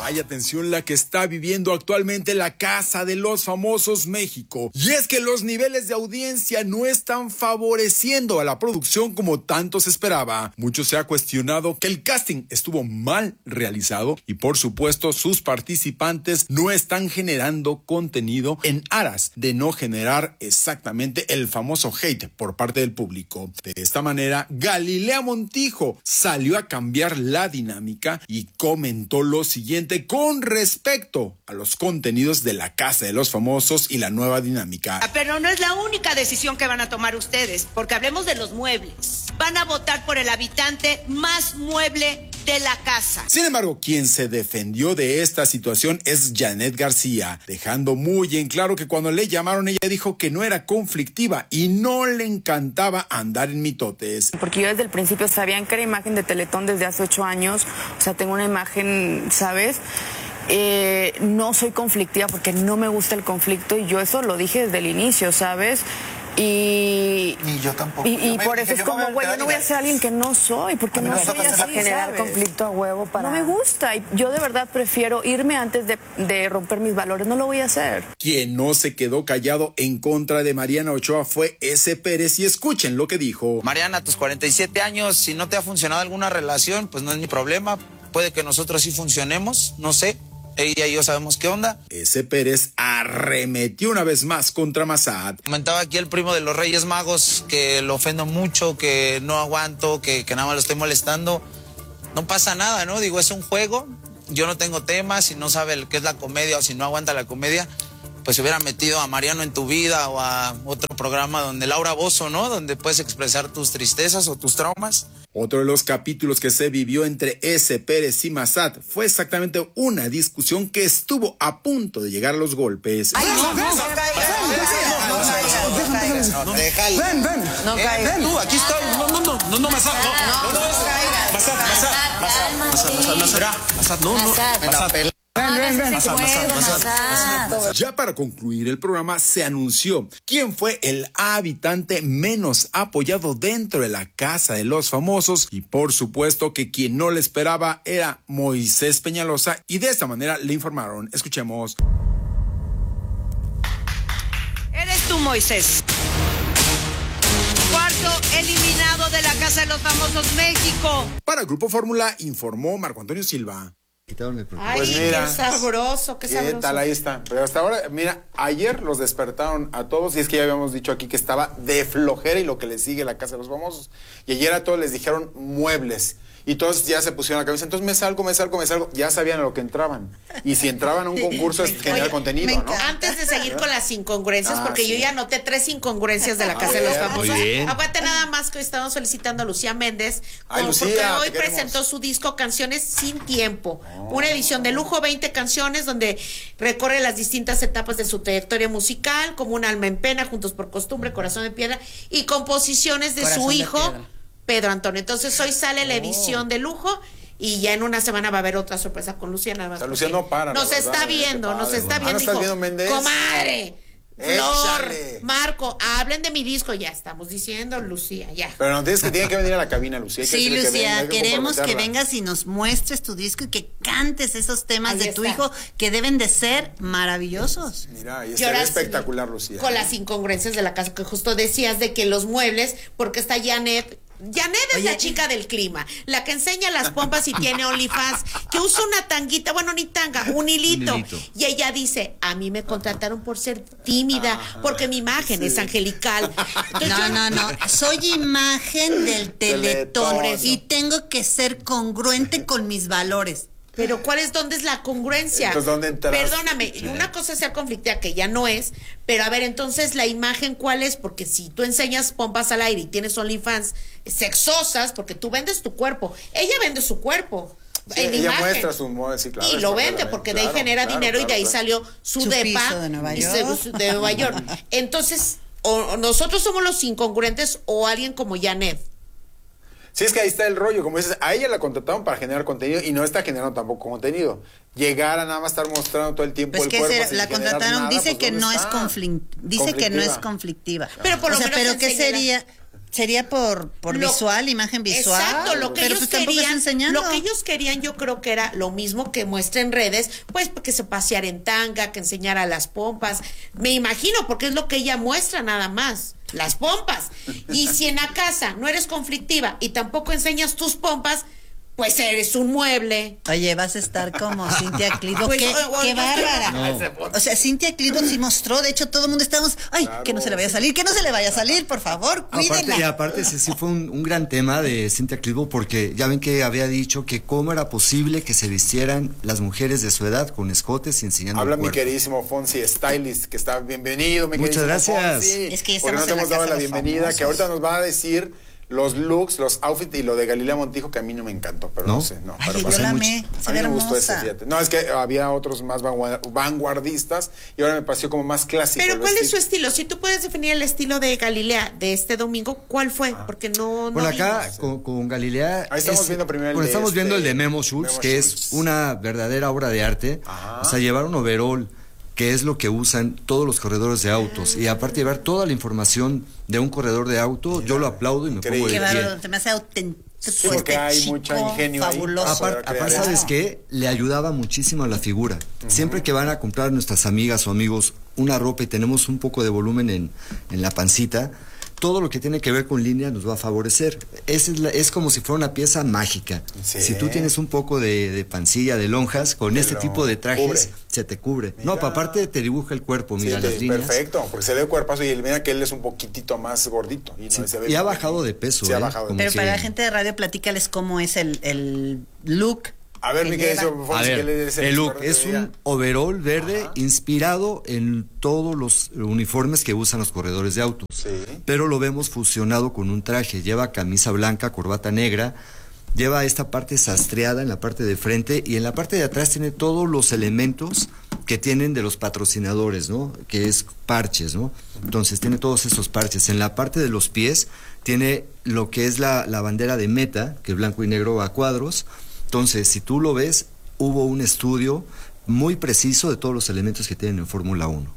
Vaya atención la que está viviendo actualmente la Casa de los Famosos México. Y es que los niveles de audiencia no están favoreciendo a la producción como tanto se esperaba. Mucho se ha cuestionado que el casting estuvo mal realizado y por supuesto sus participantes no están generando contenido en aras de no generar exactamente el famoso hate por parte del público. De esta manera, Galilea Montijo salió a cambiar la dinámica y comentó lo siguiente con respecto a los contenidos de la Casa de los Famosos y la nueva dinámica. Pero no es la única decisión que van a tomar ustedes, porque hablemos de los muebles. Van a votar por el habitante más mueble de la casa. Sin embargo, quien se defendió de esta situación es Janet García, dejando muy en claro que cuando le llamaron ella dijo que no era conflictiva y no le encantaba andar en mitotes. Porque yo desde el principio sabían que era imagen de Teletón desde hace 8 años, o sea, tengo una imagen, ¿sabes? No soy conflictiva porque no me gusta el conflicto y yo eso lo dije desde el inicio, ¿sabes? Y yo tampoco. Y por eso es como, güey, yo no voy a ser alguien que no soy, porque no soy así, generar ¿sabes? conflicto a huevo para... No me gusta, y yo de verdad prefiero irme antes de romper mis valores, no lo voy a hacer. Quien no se quedó callado en contra de Mariana Ochoa fue S. Pérez y escuchen lo que dijo. Mariana, a tus 47 años, si no te ha funcionado alguna relación, pues no es mi problema, puede que nosotros sí funcionemos, no sé. Ella y yo sabemos qué onda. S. Pérez arremetió una vez más contra Massad. Comentaba aquí el primo de los Reyes Magos que lo ofendo mucho, que no aguanto, que nada más lo estoy molestando. No pasa nada, ¿no? Digo, es un juego. Yo no tengo tema. Si no sabe qué es la comedia o si no aguanta la comedia, pues se hubiera metido a Mariano en tu vida o a otro programa donde Laura Bozzo, ¿no? Donde puedes expresar tus tristezas o tus traumas. Otro de los capítulos que se vivió entre S. Pérez y Massad fue exactamente una discusión que estuvo a punto de llegar a los golpes. Ven. No caigas. Tú, aquí estoy. No, Massad. Massad. Ya para concluir el programa se anunció quién fue el habitante menos apoyado dentro de la Casa de los Famosos y por supuesto que quien no le esperaba era Moisés Peñalosa y de esta manera le informaron. Escuchemos. Eres tú, Moisés. Cuarto eliminado de la Casa de los Famosos México. Para el Grupo Fórmula informó Marco Antonio Silva. Ay, pues mira, qué sabroso. ¿Qué tal? Ahí está. Pero hasta ahora, mira, ayer los despertaron a todos y es que ya habíamos dicho aquí que estaba de flojera y lo que le sigue la Casa de los Famosos. Y ayer a todos les dijeron muebles. Y todos ya se pusieron la cabeza. Entonces me salgo. Ya sabían a lo que entraban. Y si entraban a un concurso es generar contenido, ¿no? Antes de seguir con las incongruencias, porque yo ya anoté 3 incongruencias de la Casa de los Famosos. Aguante nada más que hoy estamos felicitando a Lucía Méndez. Lucía, porque hoy presentó su disco Canciones Sin Tiempo. Una edición de lujo, 20 canciones donde recorre las distintas etapas de su trayectoria musical, como Un alma en pena, Juntos por costumbre, Corazón de piedra, y composiciones de su hijo Pedro Antonio. Entonces hoy sale la edición de lujo y ya en una semana va a haber otra sorpresa con Lucía. Nada más Lucía no para. Nos está viendo. ¿No estás viendo, Méndez? Comadre, Flor, Marco, hablen de mi disco. Ya estamos diciendo, Lucía, ya. Pero no tienes que tiene que venir a la cabina, Lucía. Sí, Lucía, queremos que vengas y nos muestres tu disco y que cantes esos temas de tu hijo que deben de ser maravillosos. Mira, y estaría espectacular, Lucía. Con las incongruencias de la casa que justo decías de que los muebles, porque está Janet es la chica del clima, la que enseña las pompas y tiene OnlyFans, que usa una tanguita, bueno, ni tanga, un hilito. Y ella dice, a mí me contrataron por ser tímida, porque mi imagen es angelical. Entonces, no, soy imagen del Teletón y tengo que ser congruente con mis valores. Pero ¿dónde es la congruencia? Entonces, ¿dónde entras? Perdóname, una cosa es ser conflictiva, que ya no es, pero a ver, entonces, ¿la imagen cuál es? Porque si tú enseñas pompas al aire y tienes OnlyFans sexosas, porque tú vendes tu cuerpo, ella vende su cuerpo. Sí, ella imagen. Muestra su modo, sí, claro. Y lo vende, porque de ahí genera dinero y de ahí salió su depa de Nueva York. Entonces, o nosotros somos los incongruentes o alguien como Janet. Sí, es que ahí está el rollo, como dices, a ella la contrataron para generar contenido y no está generando tampoco contenido. Llegar a nada más estar mostrando todo el tiempo el cuerpo sin la contrataron, nada, dice pues, que no es que no es conflictiva. Pero por lo menos pero ¿qué sería? Sería por visual, imagen visual. Exacto, lo que pero ellos pues tampoco querían, está enseñando. lo que ellos querían, yo creo que era lo mismo que muestra en redes, pues que se paseara en tanga, que enseñara las pompas. Me imagino, porque es lo que ella muestra nada más, las pompas. Y si en la casa no eres conflictiva y tampoco enseñas tus pompas, pues eres un mueble. Oye, vas a estar como Cintia Clitbo. Pues, qué bárbara. No. O sea, Cintia Clitbo sí mostró, de hecho todo el mundo estábamos, claro, que no se le vaya a salir, que no se le vaya a salir, por favor, cuídenla. Aparte sí fue un gran tema de Cintia Clitbo, porque ya ven que había dicho que cómo era posible que se vistieran las mujeres de su edad con escotes y enseñando Habla el cuerpo. mi queridísimo Fonsi Stylist, que está bienvenido, mi Muchas queridísimo gracias. Fonsi, Es que ya porque no estamos te en la hemos dado casa la de los bienvenida, famosos. que ahorita nos va a decir los looks, los outfits y lo de Galilea Montijo, que a mí no me encantó, pero no sé, no. Ay, pero yo pasa la mucho. amé, se A ve mí me gustó ese, hermosa. fíjate. No, es que había otros más vanguardistas y ahora me pareció como más clásico. Pero el ¿cuál es su vestido. estilo? Si tú puedes definir el estilo de Galilea de este domingo, ¿cuál fue? Porque no Bueno, acá vimos. con Galilea. Ahí estamos viendo primero el de estamos viendo el de Memo Schultz, Memo que Schultz. es una verdadera obra de arte. Ajá. O sea, llevar un overall, que es lo que usan todos los corredores de autos. Y aparte llevar toda la información de un corredor de auto, yo lo aplaudo y me pongo Increíble. de Qué pie. bárbaro, te me hace auténtico. Sí, porque hay mucho ingenio ahí. fabuloso. Aparte, Aparte, crear ¿sabes esto. qué? Le ayudaba muchísimo a la figura. Siempre que van a comprar nuestras amigas o amigos una ropa y tenemos un poco de volumen en la pancita, todo lo que tiene que ver con línea nos va a favorecer. Es como si fuera una pieza mágica. Sí. Si tú tienes un poco de pancilla, de lonjas, con Te este lo tipo de trajes, cubre. se te cubre. Mira. No, aparte te dibuja el cuerpo, Sí, mira las líneas. perfecto, porque se ve cuerpazo y mira que él es un poquitito más gordito. Y, no, Sí, se ve y ha muy bajado bien. de peso, Sí, ha ¿eh? bajado de Como Pero Sí. para la gente de radio, platícales cómo es el look. A ver, que mi lleva. querido Fonsi, A ¿qué ver, le dice el look experto es de día? un overall verde inspirado en todos los uniformes que usan los corredores de autos. Sí. Pero lo vemos fusionado con un traje. Lleva camisa blanca, corbata negra, lleva esta parte sastreada en la parte de frente y en la parte de atrás tiene todos los elementos que tienen de los patrocinadores, ¿no? Que es parches, ¿no? Entonces tiene todos esos parches. En la parte de los pies tiene lo que es la bandera de Meta, que blanco y negro va a cuadros. Entonces, si tú lo ves, hubo un estudio muy preciso de todos los elementos que tienen en Fórmula 1.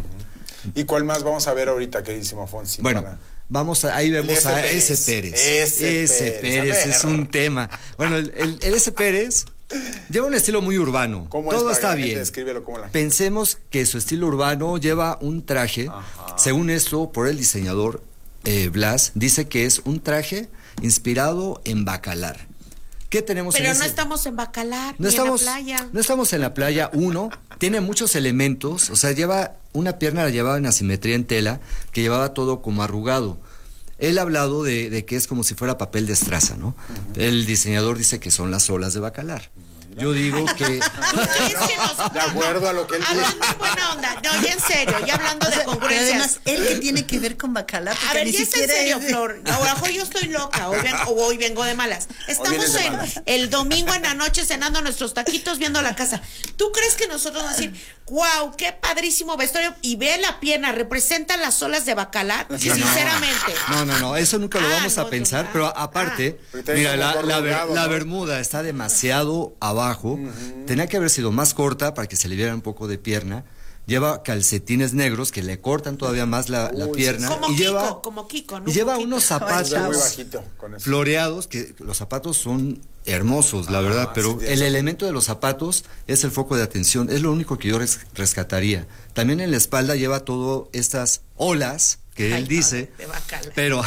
¿Y cuál más vamos a ver ahorita, queridísimo Fonsi? Bueno, Para- ahí vemos S. a Pérez. S. Pérez. S. Pérez, a es ver. un tema. Bueno, el S. Pérez lleva un estilo muy urbano. ¿Cómo es Todo para está que la gente bien. descríbelo como la- Pensemos que su estilo urbano lleva un traje, según esto, por el diseñador Blas, dice que es un traje inspirado en Bacalar. ¿Qué tenemos Pero en no ese? estamos en Bacalar, No ni estamos, en la playa. no estamos en la playa, tiene muchos elementos, o sea, lleva una pierna la llevaba en asimetría en tela, que llevaba todo como arrugado. Él ha hablado de que es como si fuera papel de estraza, ¿no? El diseñador dice que son las olas de Bacalar. Yo digo que... ¿Tú crees que nos- De acuerdo a lo que él dice. Hablando en buena onda, no, ya en serio, ya hablando de Pero congruencias. además, ¿él qué tiene que ver con Bacala? Porque A ver, ni ya es en siquiera serio, es de- Flor. A lo mejor yo estoy loca, hoy vengo de malas. Estamos vienes de malas. el domingo en la noche cenando nuestros taquitos, viendo la casa. ¿Tú crees que nosotros vamos a decir, wow, qué padrísimo vestuario? Y ve la pierna, representa las olas de Bacalar, sinceramente. No, eso nunca lo vamos a no, pensar, no, pero aparte, Ahorita mira, es como arrugado, la ¿no? bermuda está demasiado abajo, tenía que haber sido más corta para que se le viera un poco de pierna, lleva calcetines negros que le cortan todavía más la pierna, Como y Kiko, lleva, como Kiko, ¿no? y lleva Un poquito. unos Está zapatos muy bajito con eso. floreados, que los zapatos son hermosos, la verdad, pero sí, el eso. elemento de los zapatos es el foco de atención, es lo único que yo rescataría. También en la espalda lleva todas estas olas que Ay, él dice, de Bacalar. pero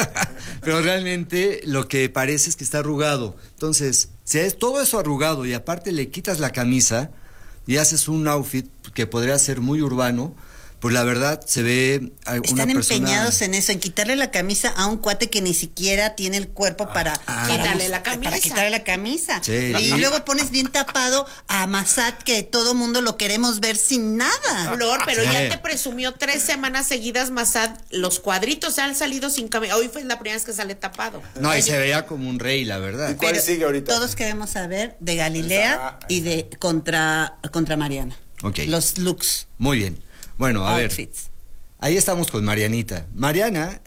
realmente lo que parece es que está arrugado. Entonces, si es todo eso arrugado y aparte le quitas la camisa y haces un outfit que podría ser muy urbano, pues la verdad se ve una Están persona... empeñados en eso, en quitarle la camisa a un cuate que ni siquiera tiene el cuerpo para quitarle la camisa. Para quitarle la camisa. Sí, y y- luego pones bien tapado a Massad, que todo mundo lo queremos ver sin nada. Flor, pero Sí. ya te presumió 3 semanas seguidas Massad, los cuadritos han salido sin camisa. Hoy fue la primera vez que sale tapado. No, y se veía como un rey, la verdad. ¿Y cuál Pero sigue ahorita? Todos queremos saber de Galilea y de contra Mariana. Ok. Los looks, Muy bien. Bueno, a ver. outfits. Ahí estamos con Marianita. Mariana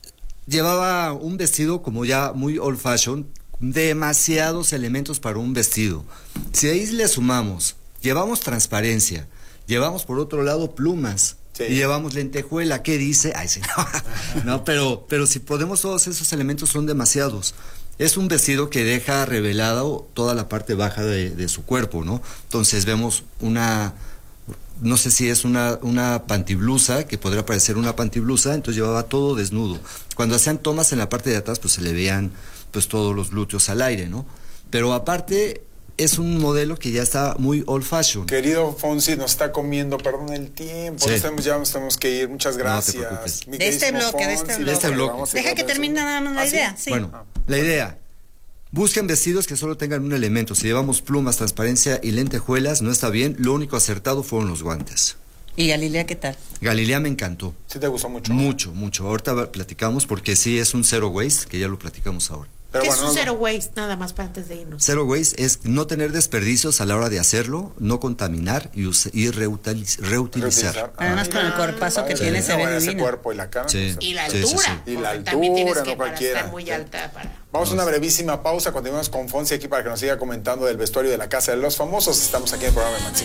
llevaba un vestido como ya muy old fashion, demasiados elementos para un vestido. Si ahí le sumamos, llevamos transparencia, llevamos por otro lado plumas, Sí. Y llevamos lentejuela, ¿qué dice? Ay, sí, no, pero si podemos, todos esos elementos son demasiados. Es un vestido que deja revelado toda la parte baja de su cuerpo, ¿no? Entonces vemos no sé si es una pantiblusa, que podría parecer una pantiblusa, entonces llevaba todo desnudo. Cuando hacían tomas en la parte de atrás, pues se le veían pues todos los glúteos al aire, ¿no? Pero aparte es un modelo que ya está muy old fashion. Querido Fonsi, nos está comiendo, perdón, el tiempo. Sí. Ya nos tenemos que ir. Muchas gracias. No te preocupes. Mi De este queridísimo bloque, de este Fonsi, bloque. Deja que termine nada más la idea. Sí. Bueno, la idea. Busquen vestidos que solo tengan un elemento. Si llevamos plumas, transparencia y lentejuelas, no está bien. Lo único acertado fueron los guantes. ¿Y Galilea qué tal? Galilea me encantó. ¿Sí te gustó mucho? Mucho. Ahorita platicamos porque sí es un zero waste, que ya lo platicamos ahora. Pero ¿Qué bueno, es un zero waste? Nada más para antes de irnos. Zero waste es no tener desperdicios a la hora de hacerlo, no contaminar y reutilizar. Además con el cuerpazo que Sí. tiene se ve Bueno, ese divino. cuerpo y la cara. Sí. Y la Sí, altura. sí. Y la porque también tienes altura, que no para cualquiera. estar muy alta para... Vamos a una brevísima pausa. Continuamos con Fonsi aquí para que nos siga comentando del vestuario de la Casa de los Famosos. Estamos aquí en el programa de Maxi.